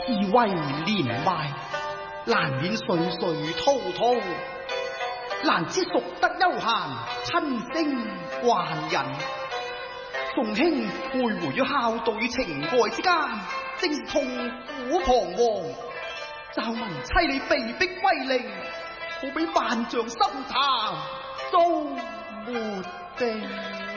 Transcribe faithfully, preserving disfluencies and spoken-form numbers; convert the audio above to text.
智慧年邁，難免歲歲滔滔，難知淑德悠閒，親聲慣人。眾兄徘徊於孝道與情愛之間，正是痛苦彷徨。驟聞妻你被逼歸零，好比萬丈深潭，終沒定。